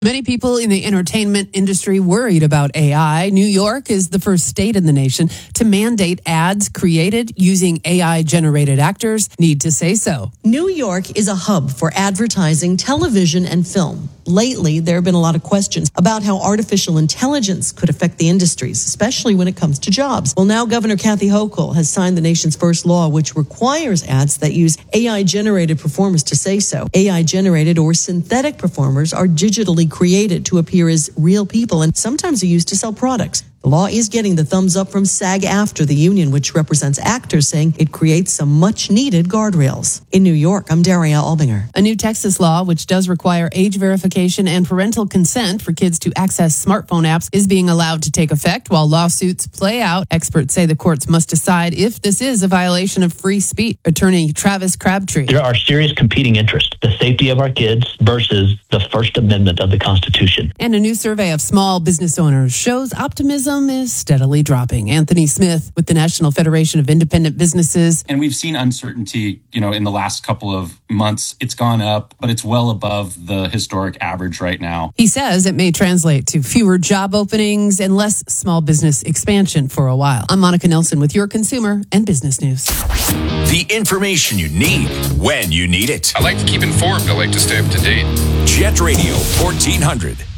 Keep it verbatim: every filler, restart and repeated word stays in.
Many people in the entertainment industry worried about A I. New York is the first state in the nation to mandate ads created using A I-generated actors need to say so. New York is a hub for advertising, television, and film. Lately, there have been a lot of questions about how artificial intelligence could affect the industries, especially when it comes to jobs. Well, now Governor Kathy Hochul has signed the nation's first law, which requires ads that use A I-generated performers to say so. A I-generated or synthetic performers are digitally created to appear as real people and sometimes are used to sell products. The law is getting the thumbs up from SAG-AFTRA, the union which represents actors, saying it creates some much-needed guardrails. In New York, I'm Daria Albinger. A new Texas law, which does require age verification and parental consent for kids to access smartphone apps, is being allowed to take effect while lawsuits play out. Experts say the courts must decide if this is a violation of free speech. Attorney Travis Crabtree. There are serious competing interests, the safety of our kids versus the First Amendment of the Constitution. And a new survey of small business owners shows optimism is steadily dropping. Anthony Smith with the National Federation of Independent Businesses. And we've seen uncertainty, you know, in the last couple of months. It's gone up, but it's well above the historic average right now. He says it may translate to fewer job openings and less small business expansion for a while. I'm Monica Nelson with your consumer and business news. The information you need when you need it. I like to keep informed. I like to stay up to date. Jet Radio fourteen hundred.